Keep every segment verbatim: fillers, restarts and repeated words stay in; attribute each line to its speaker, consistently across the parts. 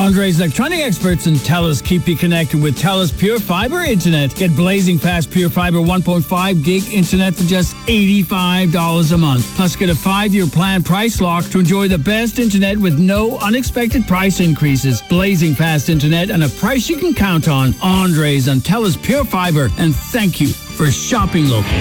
Speaker 1: Andre's Electronic Experts and TELUS keep you connected with TELUS Pure Fiber Internet. Get blazing fast Pure Fiber one point five gig internet for just eighty-five dollars a month. Plus, get a five-year plan price lock to enjoy the best internet with no unexpected price increases. Blazing fast internet and a price you can count on. Andre's on TELUS Pure Fiber. And thank you for shopping local.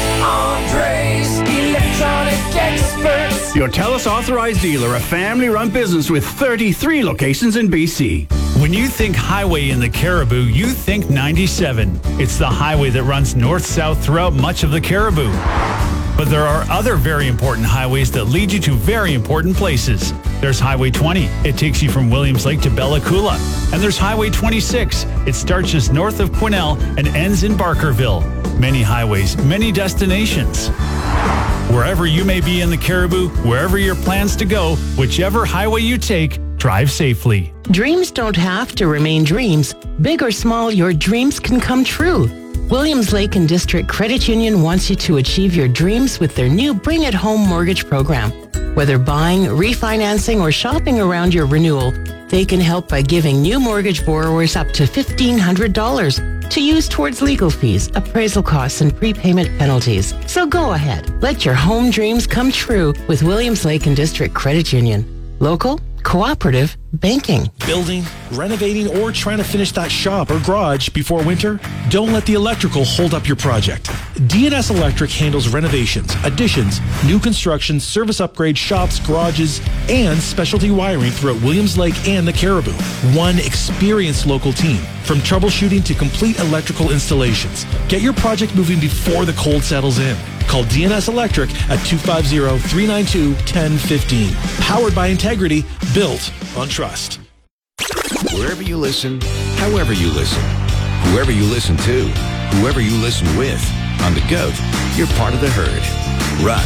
Speaker 2: Andre's Electronic Experts.
Speaker 3: Your TELUS authorized dealer, a family-run business with thirty-three locations in B C.
Speaker 4: When you think highway in the Cariboo, you think ninety-seven. It's the highway that runs north-south throughout much of the Cariboo. But there are other very important highways that lead you to very important places. There's Highway twenty. It takes you from Williams Lake to Bella Coola. And there's Highway twenty-six. It starts just north of Quesnel and ends in Barkerville. Many highways, many destinations. Wherever you may be in the Cariboo, wherever your plans to go, whichever highway you take, drive safely.
Speaker 5: Dreams don't have to remain dreams. Big or small, your dreams can come true. Williams Lake and District Credit Union wants you to achieve your dreams with their new Bring It Home mortgage program. Whether buying, refinancing, or shopping around your renewal, they can help by giving new mortgage borrowers up to fifteen hundred dollars to use towards legal fees, appraisal costs, and prepayment penalties. So go ahead. Let your home dreams come true with Williams Lake and District Credit Union. Local, cooperative, banking.
Speaker 6: Building, renovating, or trying to finish that shop or garage before winter? Don't let the electrical hold up your project. D N S Electric handles renovations, additions, new construction, service upgrades, shops, garages, and specialty wiring throughout Williams Lake and the Cariboo. One experienced local team, from troubleshooting to complete electrical installations. Get your project moving before the cold settles in. Call D N S Electric at two five zero, three nine two, one zero one five. Powered by integrity, built on trust.
Speaker 7: Wherever you listen, however you listen, whoever you listen to, whoever you listen with, on the GOAT, you're part of the herd. Run.